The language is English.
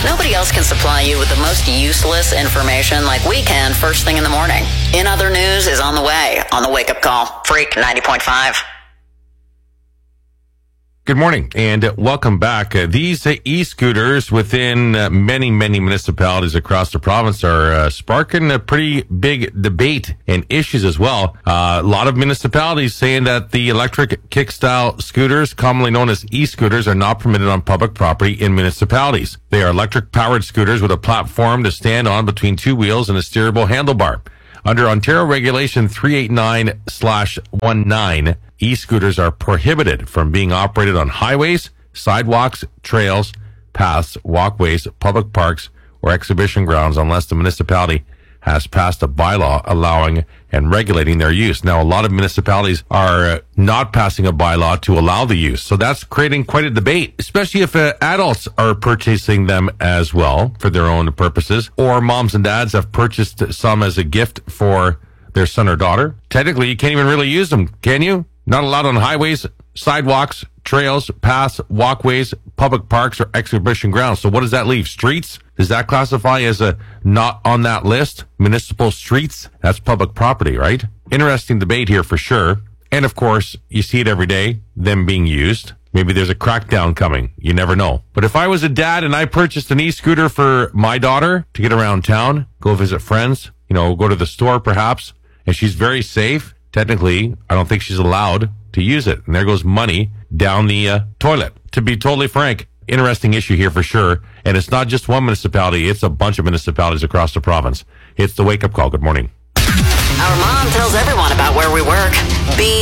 Nobody else can supply you with the most useless information like we can first thing in the morning. In Other News is on the way on the Wake Up Call. Freak 90.5. Good morning and welcome back. These e-scooters within many municipalities across the province are sparking a pretty big debate and issues as well. A lot of municipalities saying that the electric kick-style scooters, commonly known as e-scooters, are not permitted on public property in municipalities. They are electric-powered scooters with a platform to stand on between two wheels and a steerable handlebar. Under Ontario Regulation 389/19, e-scooters are prohibited from being operated on highways, sidewalks, trails, paths, walkways, public parks, or exhibition grounds unless the municipality has passed a bylaw allowing and regulating their use. Now, a lot of municipalities are not passing a bylaw to allow the use. So that's creating quite a debate, especially if adults are purchasing them as well for their own purposes, or moms and dads have purchased some as a gift for their son or daughter. Technically, you can't even really use them, can you? Not allowed on highways, sidewalks, trails, paths, walkways, public parks, or exhibition grounds. So what does that leave? Streets? Does that classify as a not on that list? Municipal streets? That's public property, right? Interesting debate here for sure. And of course, you see it every day, them being used. Maybe there's a crackdown coming. You never know. But if I was a dad and I purchased an e-scooter for my daughter to get around town, go visit friends, go to the store perhaps, and she's very safe, technically, I don't think she's allowed to use it. And there goes money down the toilet. To be totally frank, interesting issue here for sure. And it's not just one municipality. It's a bunch of municipalities across the province. It's the Wake Up Call. Good morning. Our mom tells everyone about where we work.